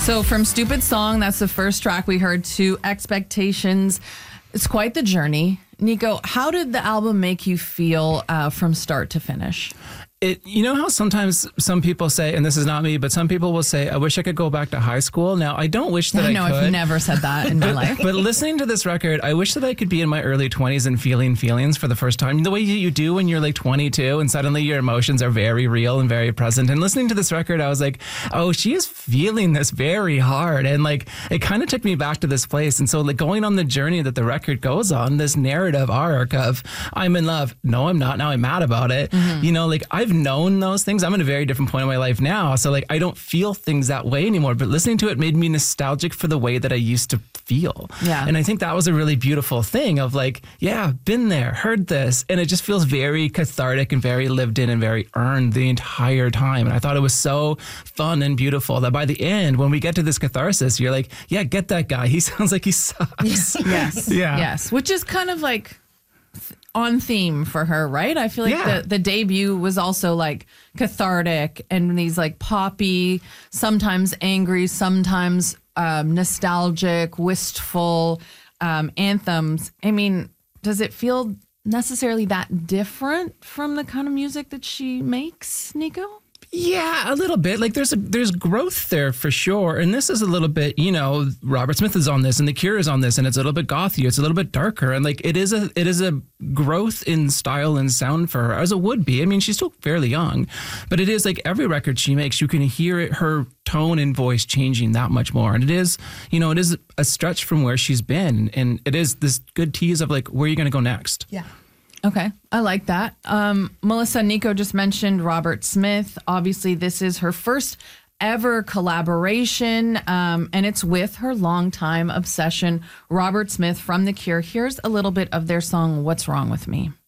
So from Stupid Song, that's the first track we heard, to Expectations. It's quite the journey. Nico, how did the album make you feel from start to finish? You know how sometimes some people say, and this is not me, but some people will say, I wish I could go back to high school. Now, I don't wish that I could. I've never said that in my life. But listening to this record, I wish that I could be in my early 20s and feeling feelings for the first time. The way you do when you're like 22 and suddenly your emotions are very real and very present. And listening to this record, I was like, oh, she is feeling this very hard. And like, it kind of took me back to this place. And so like going on the journey that the record goes on, this narrative arc of I'm in love. No, I'm not. Now I'm mad about it. Mm-hmm. You know, like I've known those things. I'm in a very different point in my life now. So like, I don't feel things that way anymore, but listening to it made me nostalgic for the way that I used to feel. Yeah. And I think that was a really beautiful thing of like, yeah, been there, heard this. And it just feels very cathartic and very lived in and very earned the entire time. And I thought it was so fun and beautiful that by the end, when we get to this catharsis, you're like, yeah, get that guy. He sounds like he sucks. Yes. Yeah. Yes. Which is kind of like on theme for her, right? I feel like the debut was also like cathartic and these like poppy, sometimes angry, sometimes nostalgic, wistful anthems. I mean, does it feel necessarily that different from the kind of music that she makes, Nico? Yeah, a little bit. Like there's growth there for sure. And this is a little bit, you know, Robert Smith is on this and The Cure is on this and it's a little bit gothier. It's a little bit darker. And like it is a growth in style and sound for her, as it would be. I mean, she's still fairly young, but it is like every record she makes, you can hear it, her tone and voice changing that much more. And it is, you know, it is a stretch from where she's been. And it is this good tease of like, where are you going to go next? Yeah. Okay, I like that. Melissa, Nico just mentioned Robert Smith. Obviously, this is her first ever collaboration, and it's with her longtime obsession, Robert Smith from The Cure. Here's a little bit of their song, What's Wrong With Me.